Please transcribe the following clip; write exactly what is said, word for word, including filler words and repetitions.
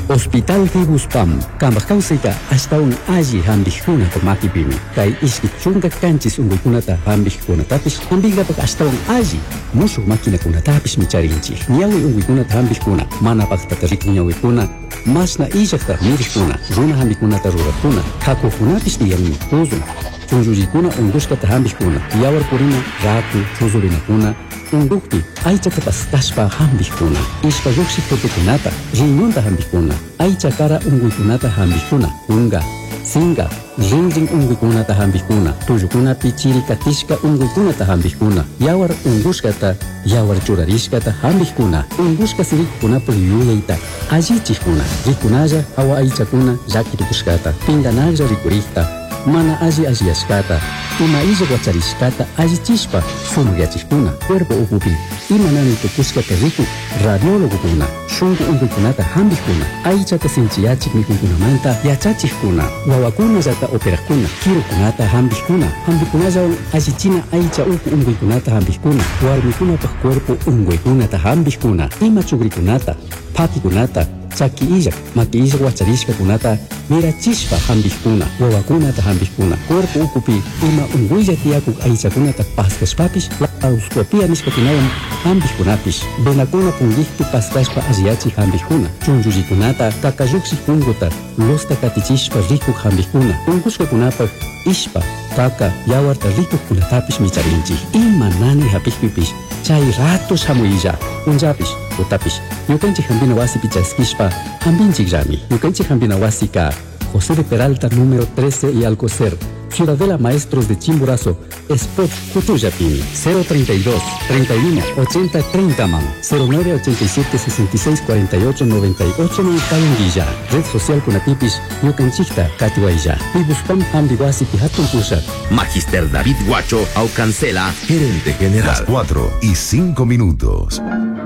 Hospital Fibuspam, Kambakausika, hasta un alli hambijuna por makipimi. Kai iski chunga kanchis unguikunata hambijuna tapis, hambigrapak hasta un alli. Musu máquina kuna tapis micharinchi. Niawi unguikunata hambijuna, mana paktatarik niawikuna, masna ijakta mirijkuna, runa hambikunata rurakuna, kakukunapis diyan kuzun. Chunjujikuna ungushkata hambijkuna, yawar purina, raku, chuzurinakuna, undukti, aichata pastashpa hambijkuna, ishpa yuksikutukunata, riñonta hambijkuna, aichakara unguikunata hambijkuna, unga, singa, rinrin unguikunata hambijkuna, tuyukuna pichiri katishka unguikunata hambijkuna, yawar ungushkata, yawar churarishkata hambijkuna, ungushka sirikkunapa yuyaita, allichijkuna, rikunalla hawa aichakuna llakirikushkata, pinganalla rikurikta, mana alli alliyashkata, ima illa guacharishkata allichishpa sumuyachijkuna, cuerpo upupi, ima nani tukushkata riku, radiologokuna, shunku unguikunata hambijkuna, aichata sinchiyachik mikunkunamanta yachachijkuna, wawakuna llata operakuna, kirukunata hambijkuna, hambijkunallawan allichina aicha uku unguikunata hambijkuna, warmikunapaj cuerpo unguikunata hambijkuna, ima chugrikunata, pakikunata, chaki illak, maki illak wacharishkakunata mirachishpa hambijkuna, wawakunata hambijkuna, cuerpo ukupi ima unguilla tiyakuk aichakunata paskashpapish, laparoscopia nishpakunawan hambijkunapish, venakuna pungikpi paskashpa alliyachik hambijkuna, chunchullikunata kakayuksik punguta losta katichishpa rikuk hambijkuna, ungushkakunapaj ishpa, kaka, yawarta rikukkunatapish micharinchik, ima nani hapijpipish, chay ratos hamuyilla, unllapish, utapish, yukanchik hambina wasi pichaskishpa, hambinchik llami, yukanchik hambina wasi ka José de Peralta número trece y Alcocer, Ciudadela Maestros de Chimborazo, Spot Cutuyapini, cero treinta y dos, treinta y uno, ochenta, treinta man, cero nueve ochenta y siete, sesenta y seis, cuarenta y ocho, noventa y ocho Calunguilla, Red Social Kunatipis, Yucanchicta, Catihuaylla, Pibuspam, Ambiguasi, Pijatun Pushat. Magister David Guacho, Aucancela, gerente general. Las cuatro y cinco minutos.